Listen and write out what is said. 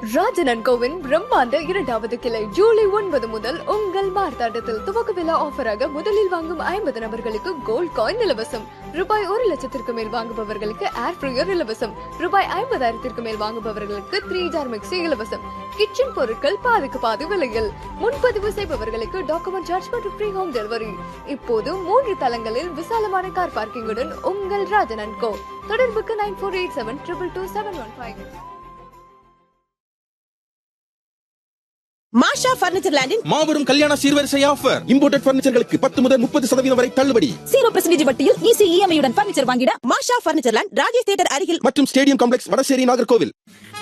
Rajan and CoWIN பிரம்மாண்ட 2வது கிளை ஜூலை 9 முதல் உங்கள் மார்த்தாண்டத்தில் துவக்க விழா ஆஃபராக முதலில் வாங்கும் 50 நபர்களுக்கு கோல்ட் காயின் இலவசம். ரூபாய் 1 லட்சத்திற்கு மேல் வாங்குபவர்களுக்கு ஏர் ஃப்ரையர் இலவசம். ரூபாய் 50,000 மேல் வாங்குபவர்களுக்கு 3 ஜார் மிக்சி இலவசம். கிச்சன் பொருட்கள் பாதிக்கு பாதி விலையில். முன்பதிவு செய்பவர்களுக்கு டாக்குமெண்ட் சார்ஜ் மற்றும் ஃப்ரீ ஹோம் டெலிவரி. இப்போது 3 தளங்களில் விசாலமான கார் பார்க்கிங்குடன் உங்கள் ராஜன் அண்ட் கோ. தொடர்புக்கு 9487222715. மாஷா பர்னிச்சர் லேண்டின் மாபெரும் கல்யாண சீர்வரிசை ஆஃபர். இம்போர்ட்டட் பர்னிச்சர்களுக்கு 10 முதல் 30% வரை தள்ளுபடி. 0% வட்டியில் ஈஸி இஎம்ஐ உடன் பர்னிச்சர் வாங்கிட மாஷா பர்னிச்சர் லேண்ட் ராஜேஷ் தியேட்டர் அருகில் மற்றும் ஸ்டேடியம் காம்ப்ளெக்ஸ் வடசேரி நாகர்கோவில்.